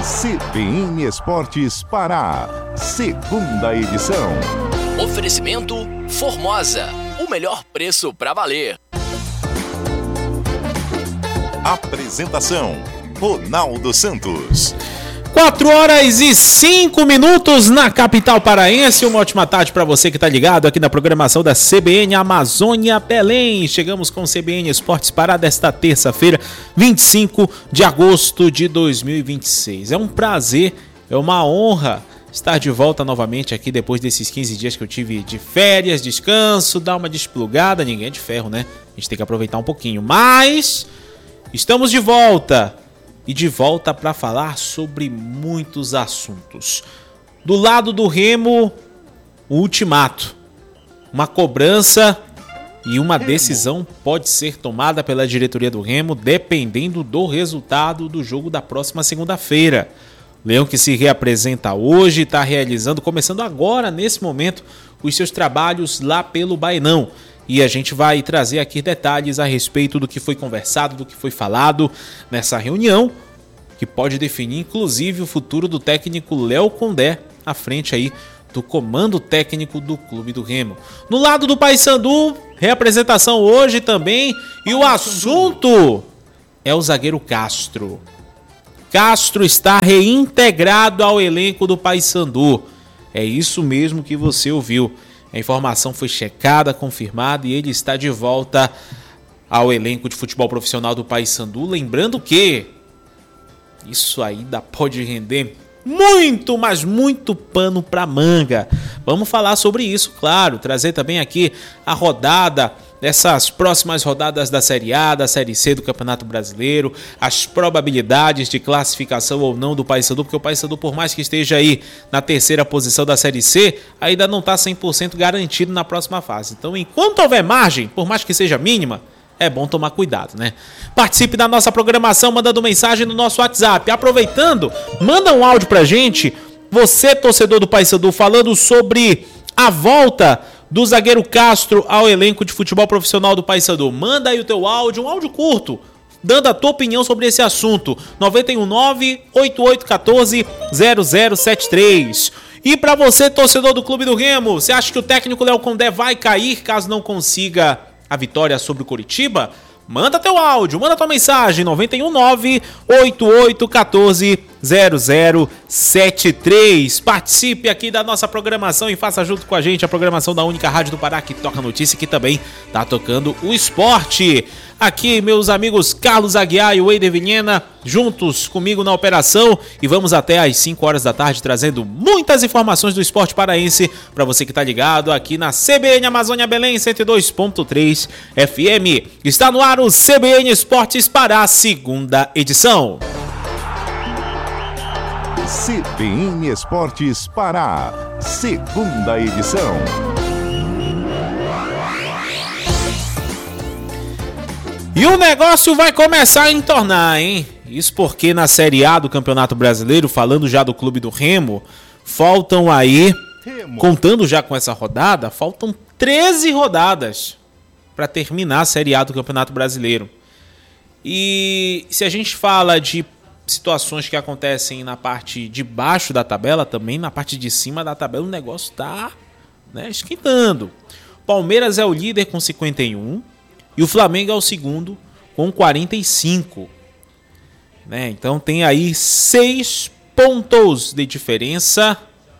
CBN Esportes Pará, segunda edição. Oferecimento Formosa, o melhor preço para valer. Apresentação, Ronaldo Santos. 4h05 na capital paraense. Uma ótima tarde para você que está ligado aqui na programação da CBN Amazônia Belém. Chegamos com o CBN Esportes Pará desta terça-feira, 25 de agosto de 2026. É um prazer, é uma honra estar de volta novamente aqui depois desses 15 dias que eu tive de férias, descanso, dar uma desplugada. Ninguém é de ferro, né? A gente tem que aproveitar um pouquinho. Mas estamos de volta. E de volta para falar sobre muitos assuntos. Do lado do Remo, o ultimato. Uma cobrança e uma decisão pode ser tomada pela diretoria do Remo, dependendo do resultado do jogo da próxima segunda-feira. Leão, que se reapresenta hoje, está realizando, começando agora, nesse momento, os seus trabalhos lá pelo Baenão. E a gente vai trazer aqui detalhes a respeito do que foi conversado, do que foi falado nessa reunião, que pode definir inclusive o futuro do técnico Léo Condé à frente aí do comando técnico do Clube do Remo. No lado do Paysandu, reapresentação hoje também, e o assunto é o zagueiro Castro. Castro está reintegrado ao elenco do Paysandu. É isso mesmo que você ouviu. A informação foi checada, confirmada e ele está de volta ao elenco de futebol profissional do Paysandu. Lembrando que isso ainda pode render muito, mas muito pano para manga. Vamos falar sobre isso, claro. Trazer também aqui a rodada, essas próximas rodadas da Série A, da Série C do Campeonato Brasileiro, as probabilidades de classificação ou não do Paysandu, porque o Paysandu, por mais que esteja aí na terceira posição da Série C, ainda não está 100% garantido na próxima fase. Então, enquanto houver margem, por mais que seja mínima, é bom tomar cuidado, né? Participe da nossa programação mandando mensagem no nosso WhatsApp. Aproveitando, manda um áudio pra gente, você, torcedor do Paysandu, falando sobre a volta do zagueiro Castro ao elenco de futebol profissional do Paysandu. Manda aí o teu áudio, um áudio curto, dando a tua opinião sobre esse assunto. 919-8814-0073. E para você, torcedor do Clube do Remo, você acha que o técnico Léo Condé vai cair caso não consiga a vitória sobre o Coritiba? Manda teu áudio, manda tua mensagem, 919-8814-0073. Participe aqui da nossa programação e faça junto com a gente a programação da única rádio do Pará que toca notícia e que também tá tocando o esporte. Aqui, meus amigos Carlos Aguiar e Weider Vilhena, juntos comigo na operação, e vamos até às 5 horas da tarde trazendo muitas informações do esporte paraense para você que tá ligado aqui na CBN Amazônia Belém 102.3 FM. Está no ar o CBN Esportes Pará, segunda edição. CBN Esportes Pará, segunda edição. E o negócio vai começar a entornar, hein? Isso porque na Série A do Campeonato Brasileiro, falando já do Clube do Remo, faltam aí, contando já com essa rodada, faltam 13 rodadas para terminar a Série A do Campeonato Brasileiro. E se a gente fala de situações que acontecem na parte de baixo da tabela, também na parte de cima da tabela o negócio tá, esquentando. Palmeiras é o líder com 51 e o Flamengo é o segundo com 45. Então tem aí 6 pontos de diferença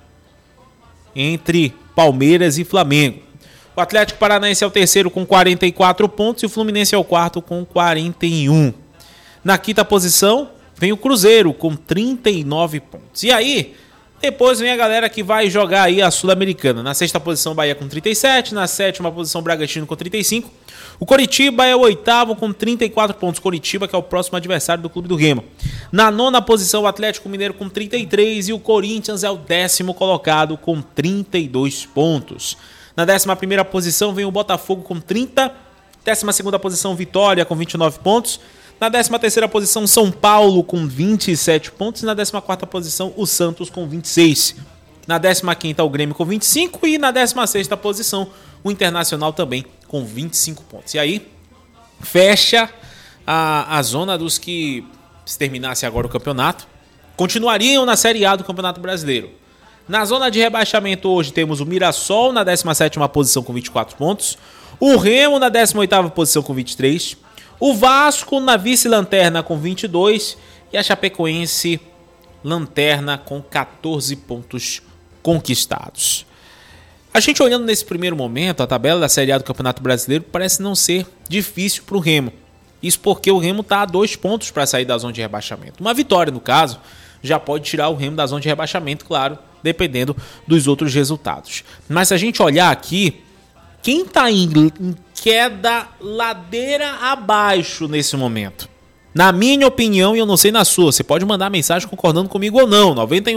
entre Palmeiras e Flamengo. O Atlético Paranaense é o terceiro com 44 pontos e o Fluminense é o quarto com 41. Na quinta posição vem o Cruzeiro com 39 pontos. E aí, depois vem a galera que vai jogar aí a Sul-Americana. Na sexta posição, Bahia com 37. Na sétima posição, Bragantino com 35. O Coritiba é o oitavo com 34 pontos. Coritiba, que é o próximo adversário do Clube do Remo. Na nona posição, o Atlético Mineiro com 33. E o Corinthians é o 10º colocado com 32 pontos. Na 11ª posição, vem o Botafogo com 30. 12ª posição, Vitória com 29 pontos. Na 13ª posição, São Paulo com 27 pontos. E na 14ª posição, o Santos com 26. Na 15ª, o Grêmio com 25. E na 16ª posição, o Internacional também com 25 pontos. E aí, fecha a zona dos que, se terminasse agora o campeonato, continuariam na Série A do Campeonato Brasileiro. Na zona de rebaixamento hoje temos o Mirassol na 17ª posição com 24 pontos, o Remo na 18ª posição com 23, o Vasco na vice-lanterna com 22 e a Chapecoense lanterna com 14 pontos conquistados. A gente olhando nesse primeiro momento, a tabela da Série A do Campeonato Brasileiro parece não ser difícil para o Remo. Isso porque o Remo está a 2 pontos para sair da zona de rebaixamento. Uma vitória, no caso, já pode tirar o Remo da zona de rebaixamento, claro, dependendo dos outros resultados. Mas se a gente olhar aqui, quem está em queda ladeira abaixo nesse momento? Na minha opinião, e eu não sei na sua, você pode mandar mensagem concordando comigo ou não,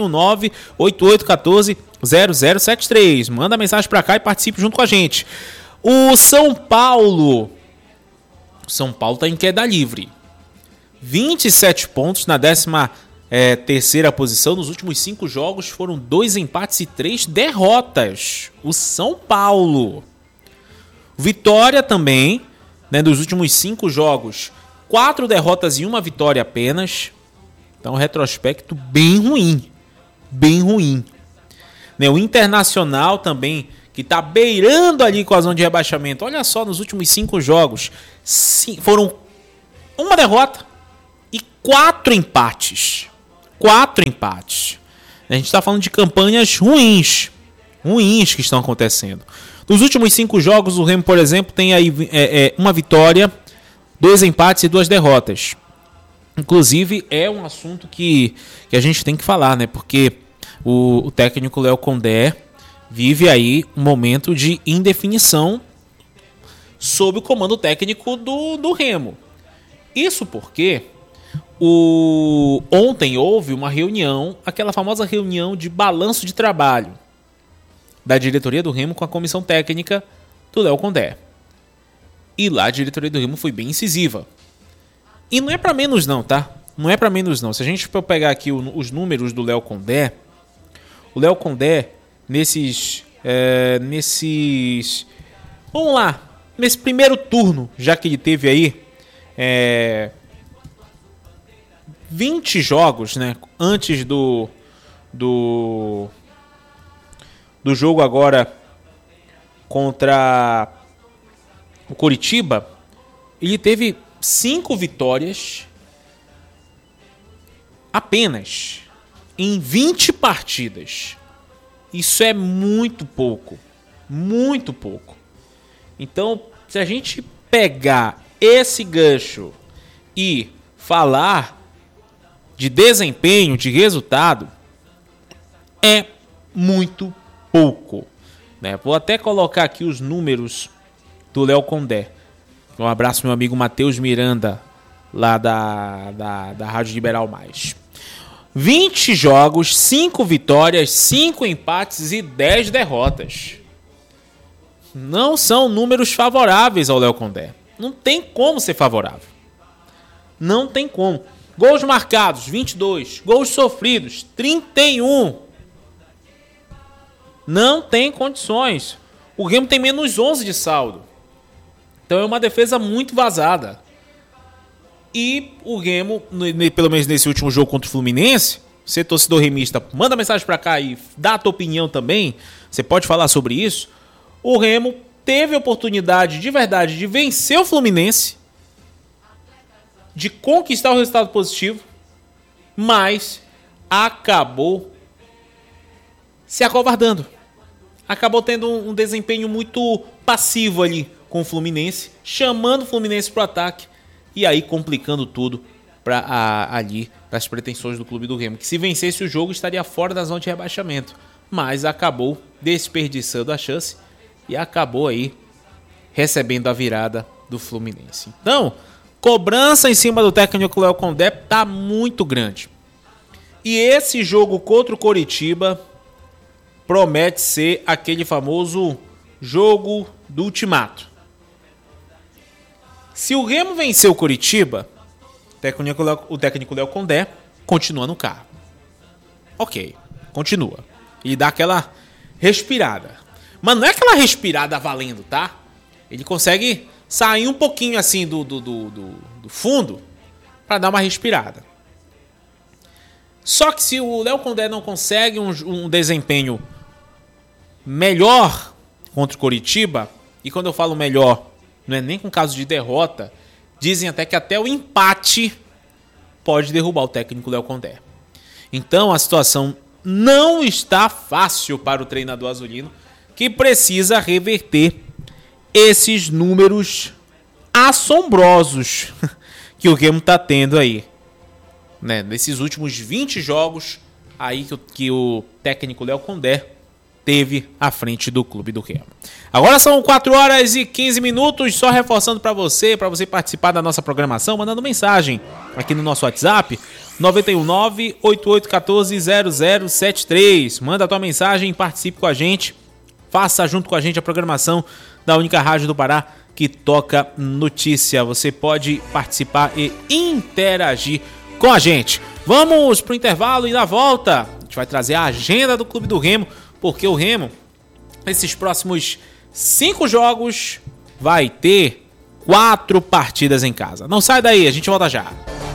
919-8814-0073. Manda mensagem para cá e participe junto com a gente. O São Paulo está em queda livre. 27 pontos na 13ª posição. Nos últimos 5 jogos foram 2 empates e 3 derrotas. O São Paulo. Vitória também, né, dos últimos 5 jogos, 4 derrotas e 1 vitória apenas. Então, um retrospecto bem ruim. Bem ruim. Né, o Internacional também, que está beirando ali com a zona de rebaixamento. Olha só, nos últimos 5 jogos, foram 1 derrota e 4 empates. 4 empates. A gente está falando de campanhas ruins que estão acontecendo. Nos últimos 5 jogos, o Remo, por exemplo, tem aí 1 vitória, 2 empates e 2 derrotas. Inclusive, é um assunto que a gente tem que falar, né? Porque o técnico Léo Condé vive aí um momento de indefinição sob o comando técnico do Remo. Isso porque ontem houve uma reunião, aquela famosa reunião de balanço de trabalho da diretoria do Remo com a comissão técnica do Léo Condé. E lá a diretoria do Remo foi bem incisiva. E não é pra menos não, tá? Não é pra menos não. Se a gente for pegar aqui os números do Léo Condé, o Léo Condé, nesses... Vamos lá. Nesse primeiro turno, já que ele teve aí 20 jogos, né? Antes do jogo agora contra o Coritiba, ele teve 5 vitórias apenas em 20 partidas. Isso é muito pouco. Muito pouco. Então, se a gente pegar esse gancho e falar de desempenho, de resultado, é muito pouco. Né? Vou até colocar aqui os números do Léo Condé. Um abraço meu amigo Matheus Miranda, lá da Rádio Liberal Mais. 20 jogos, 5 vitórias, 5 empates e 10 derrotas. Não são números favoráveis ao Léo Condé. Não tem como ser favorável. Não tem como. Gols marcados, 22. Gols sofridos, 31. Não tem condições. O Remo tem menos 11 de saldo. Então é uma defesa muito vazada. E o Remo, pelo menos nesse último jogo contra o Fluminense, você torcedor remista, manda mensagem pra cá e dá a tua opinião também. Você pode falar sobre isso. O Remo teve a oportunidade de verdade de vencer o Fluminense, de conquistar o resultado positivo, mas acabou se acovardando. Acabou tendo um desempenho muito passivo ali com o Fluminense, chamando o Fluminense para o ataque e aí complicando tudo para as pretensões do clube do Remo, que se vencesse o jogo estaria fora da zona de rebaixamento, mas acabou desperdiçando a chance e acabou aí recebendo a virada do Fluminense. Então, cobrança em cima do técnico Léo Condé tá muito grande. E esse jogo contra o Coritiba promete ser aquele famoso jogo do ultimato. Se o Remo vencer o Coritiba, o técnico Léo Condé continua no cargo. Ok, continua. Ele dá aquela respirada. Mas não é aquela respirada valendo, tá? Ele consegue sair um pouquinho assim do fundo para dar uma respirada. Só que se o Léo Condé não consegue um desempenho melhor contra o Coritiba, e quando eu falo melhor, não é nem com caso de derrota, dizem até o empate pode derrubar o técnico Léo Condé. Então a situação não está fácil para o treinador azulino, que precisa reverter esses números assombrosos que o Remo está tendo aí, né? Nesses últimos 20 jogos aí que o técnico Léo Condé teve à frente do clube do Remo. Agora são 4 horas e 15 minutos, só reforçando para você participar da nossa programação, mandando mensagem aqui no nosso WhatsApp, 919-8814-0073. Manda a tua mensagem, participe com a gente, faça junto com a gente a programação da única rádio do Pará que toca notícia. Você pode participar e interagir com a gente. Vamos pro intervalo e na volta a gente vai trazer a agenda do Clube do Remo, porque o Remo, nesses próximos 5 jogos, vai ter 4 partidas em casa. Não sai daí, a gente volta já.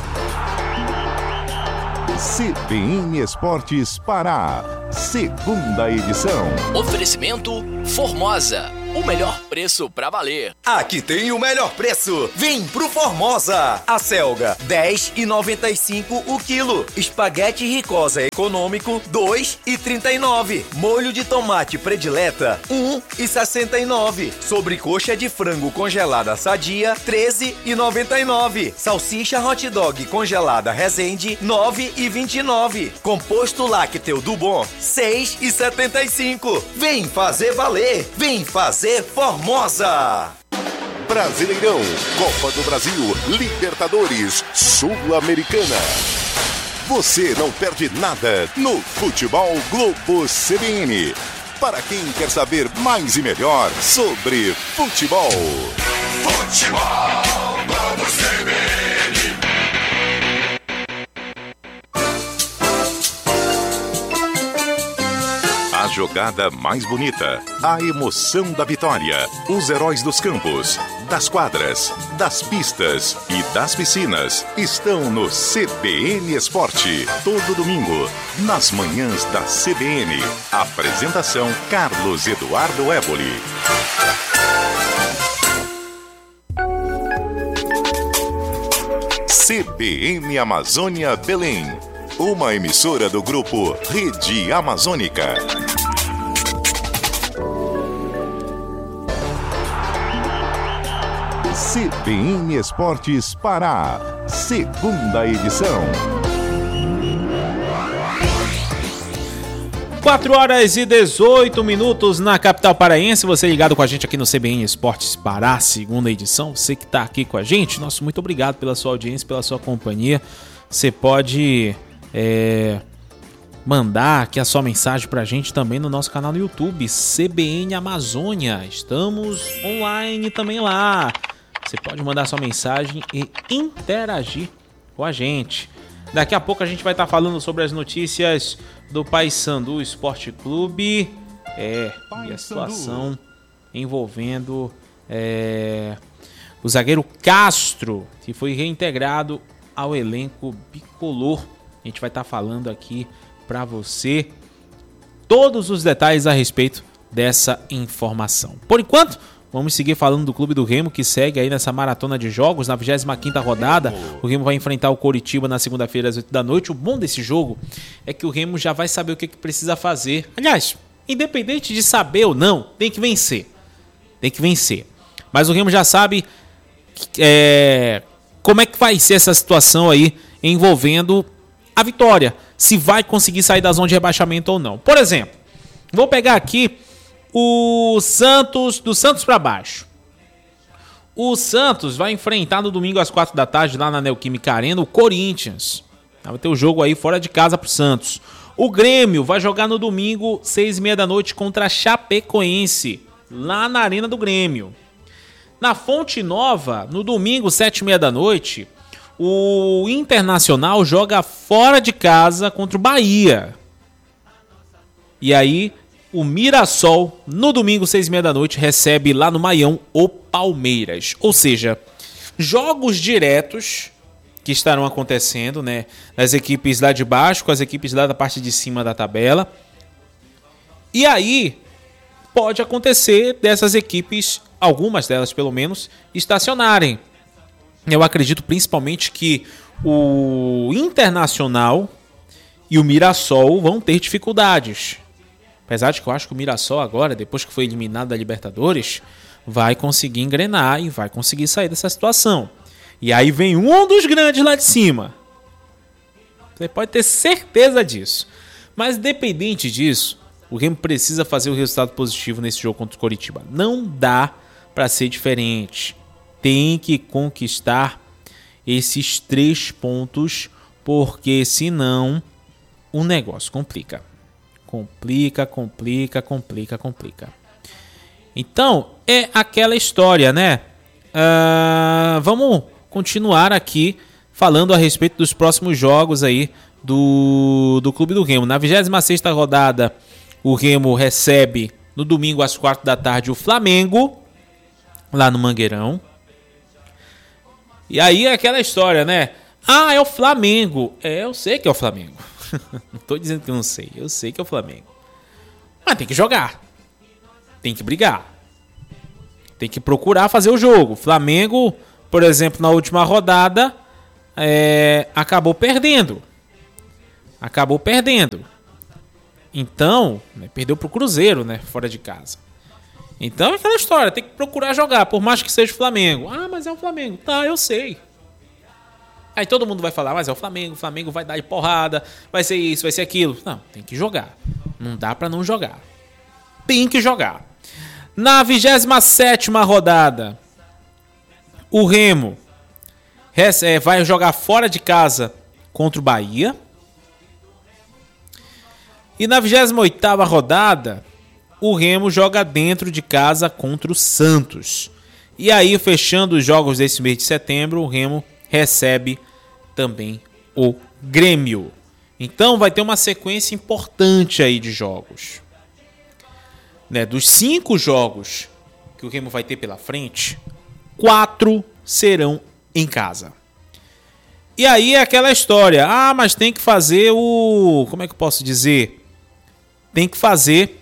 CBN Esportes Pará, segunda edição. Oferecimento Formosa, o melhor preço pra valer. Aqui tem o melhor preço. Vem pro Formosa. A selga, R$10,95 o quilo. Espaguete Ricosa econômico, R$2,39. Molho de tomate predileta, R$1,69. Sobrecoxa de frango congelada sadia, R$13,99. Salsicha hot dog congelada Resende, R$9,29. Composto lácteo do Bom, R$6,75. Vem fazer valer. Vem fazer Formosa. Brasileirão, Copa do Brasil, Libertadores, Sul-Americana. Você não perde nada no Futebol Globo CBN. Para quem quer saber mais e melhor sobre futebol. Futebol Globo CBN. A jogada mais bonita, a emoção da vitória, os heróis dos campos, das quadras, das pistas e das piscinas estão no CBN Esporte. Todo domingo, nas manhãs da CBN. Apresentação Carlos Eduardo Éboli. CBN Amazônia Belém. Uma emissora do grupo Rede Amazônica. CBN Esportes Pará, segunda edição. 4 horas e 18 minutos na capital paraense. Você ligado com a gente aqui no CBN Esportes Pará, segunda edição. Você que está aqui com a gente, nosso muito obrigado pela sua audiência, pela sua companhia. Você pode mandar aqui a sua mensagem pra gente também no nosso canal no YouTube, CBN Amazônia. Estamos online também lá. Você pode mandar sua mensagem e interagir com a gente. Daqui a pouco a gente vai estar falando sobre as notícias do Paysandu Esporte Clube e a situação envolvendo o zagueiro Castro, que foi reintegrado ao elenco bicolor. A gente vai estar falando aqui para você todos os detalhes a respeito dessa informação. Por enquanto, vamos seguir falando do Clube do Remo, que segue aí nessa maratona de jogos. Na 25ª rodada, o Remo vai enfrentar o Coritiba na segunda-feira às 8 da noite. O bom desse jogo é que o Remo já vai saber o que precisa fazer. Aliás, independente de saber ou não, tem que vencer. Tem que vencer. Mas o Remo já sabe como é que vai ser essa situação aí envolvendo a vitória. Se vai conseguir sair da zona de rebaixamento ou não. Por exemplo, vou pegar aqui o Santos, do Santos para baixo. O Santos vai enfrentar no domingo às 4 da tarde lá na Neoquímica Arena o Corinthians. Vai ter o jogo aí fora de casa pro Santos. O Grêmio vai jogar no domingo 6h30 da noite contra a Chapecoense, lá na Arena do Grêmio. Na Fonte Nova, no domingo 7h30 da noite, o Internacional joga fora de casa contra o Bahia. E aí, o Mirassol, no domingo, 6h30 da noite, recebe lá no Maião o Palmeiras. Ou seja, jogos diretos que estarão acontecendo, né? Das equipes lá de baixo com as equipes lá da parte de cima da tabela. E aí pode acontecer dessas equipes, algumas delas pelo menos, estacionarem. Eu acredito principalmente que o Internacional e o Mirassol vão ter dificuldades. Apesar de que eu acho que o Mirassol agora, depois que foi eliminado da Libertadores, vai conseguir engrenar e vai conseguir sair dessa situação. E aí vem um dos grandes lá de cima. Você pode ter certeza disso. Mas independente disso, o Remo precisa fazer o resultado positivo nesse jogo contra o Coritiba. Não dá para ser diferente. Tem que conquistar esses 3 pontos, porque senão o negócio complica. Complica. Então, é aquela história, né? Vamos continuar aqui falando a respeito dos próximos jogos aí do Clube do Remo. Na 26ª rodada, o Remo recebe no domingo às 4 da tarde o Flamengo, lá no Mangueirão. E aí é aquela história, né? Ah, é o Flamengo. Eu sei que é o Flamengo. Não tô dizendo que eu não sei. Eu sei que é o Flamengo. Mas tem que jogar. Tem que brigar. Tem que procurar fazer o jogo. Flamengo, por exemplo, na última rodada, acabou perdendo. Então, perdeu pro Cruzeiro, né? Fora de casa. Então é aquela história, tem que procurar jogar, por mais que seja o Flamengo. Ah, mas é o Flamengo. Tá, eu sei. Aí todo mundo vai falar, mas é o Flamengo vai dar de porrada, vai ser isso, vai ser aquilo. Não, tem que jogar. Não dá pra não jogar. Tem que jogar. Na 27ª rodada, o Remo vai jogar fora de casa contra o Bahia. E na 28ª rodada, o Remo joga dentro de casa contra o Santos. E aí, fechando os jogos desse mês de setembro, o Remo recebe também o Grêmio. Então vai ter uma sequência importante aí de jogos. Né? Dos 5 jogos que o Remo vai ter pela frente, 4 serão em casa. E aí é aquela história. Ah, mas tem que fazer o... Como é que eu posso dizer? Tem que fazer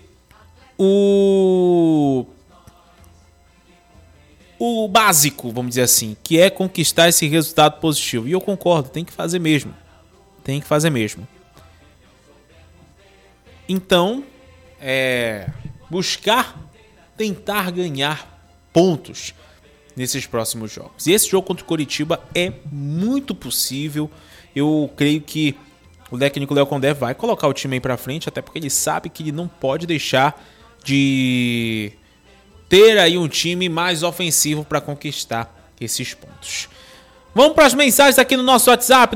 o básico, vamos dizer assim, que é conquistar esse resultado positivo. E eu concordo, tem que fazer mesmo. Então, tentar ganhar pontos nesses próximos jogos. E esse jogo contra o Coritiba é muito possível. Eu creio que o técnico Léo Condé vai colocar o time aí pra frente, até porque ele sabe que ele não pode deixar de ter aí um time mais ofensivo para conquistar esses pontos. Vamos para as mensagens aqui no nosso WhatsApp,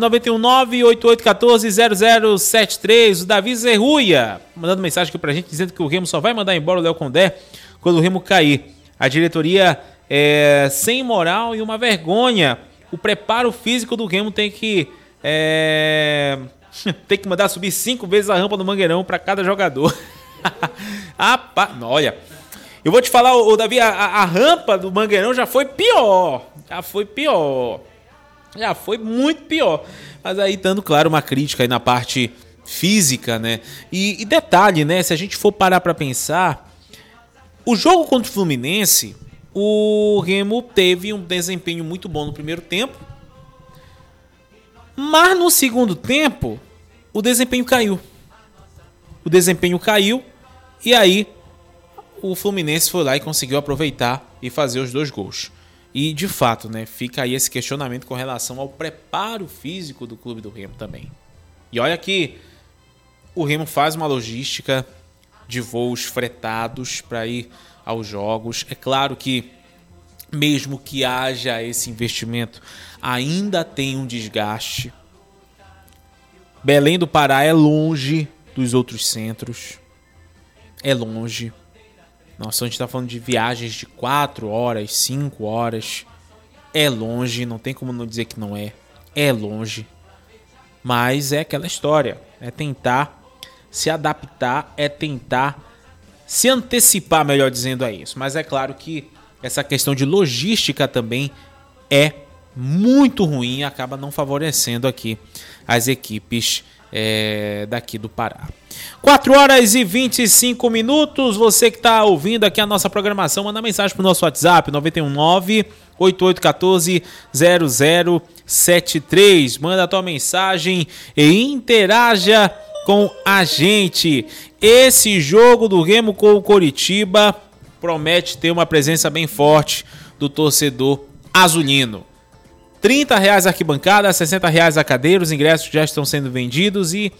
919-8814-0073. O Davi Zerruia mandando mensagem aqui pra gente, dizendo que o Remo só vai mandar embora o Léo Condé quando o Remo cair. A diretoria é sem moral e uma vergonha. O preparo físico do Remo tem que mandar subir 5 vezes a rampa do Mangueirão para cada jogador. Olha, eu vou te falar, Davi, a rampa do Mangueirão já foi pior. Já foi muito pior. Mas aí, dando, claro, uma crítica aí na parte física, né? E detalhe, né? Se a gente for parar pra pensar, o jogo contra o Fluminense, o Remo teve um desempenho muito bom no primeiro tempo. Mas no segundo tempo, o desempenho caiu. E aí, o Fluminense foi lá e conseguiu aproveitar e fazer os 2 gols. E, de fato, né, fica aí esse questionamento com relação ao preparo físico do clube do Remo também. E olha que o Remo faz uma logística de voos fretados para ir aos jogos. É claro que, mesmo que haja esse investimento, ainda tem um desgaste. Belém do Pará é longe dos outros centros. É longe. Nossa, a gente está falando de viagens de 4 horas, 5 horas. É longe, não tem como não dizer que não é. É longe. Mas é aquela história. É tentar se adaptar, é tentar se antecipar, melhor dizendo, a isso. Mas é claro que essa questão de logística também é muito ruim, acaba não favorecendo aqui as equipes daqui do Pará. 4h25. Você que está ouvindo aqui a nossa programação, manda mensagem para o nosso WhatsApp 919-8814-0073. Manda a tua mensagem e interaja com a gente. Esse jogo do Remo com o Coritiba promete ter uma presença bem forte do torcedor azulino. R$30 a arquibancada, R$60 a cadeira, os ingressos já estão sendo vendidos e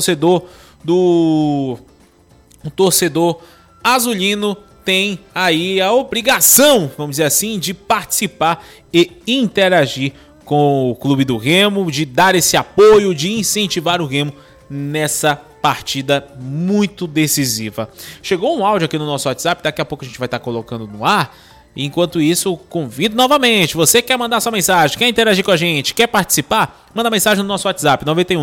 o torcedor azulino tem aí a obrigação, vamos dizer assim, de participar e interagir com o Clube do Remo, de dar esse apoio, de incentivar o Remo nessa partida muito decisiva. Chegou um áudio aqui no nosso WhatsApp, daqui a pouco a gente vai estar colocando no ar. Enquanto isso, convido novamente, você quer mandar sua mensagem, quer interagir com a gente, quer participar, manda mensagem no nosso WhatsApp,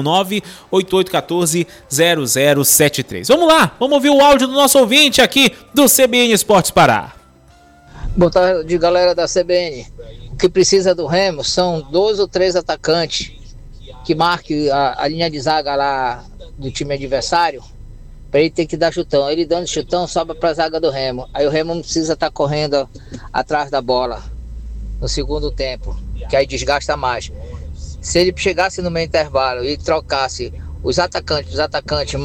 919-8814-0073. Vamos lá, vamos ouvir o áudio do nosso ouvinte aqui do CBN Esportes Pará. Boa tarde, galera da CBN. O que precisa do Remo são 2 ou 3 atacantes que marquem a linha de zaga lá do time adversário, para ele ter que dar chutão. Ele dando chutão, sobe para a zaga do Remo. Aí o Remo não precisa estar correndo atrás da bola no segundo tempo, que aí desgasta mais. Se ele chegasse no meio intervalo e trocasse os atacantes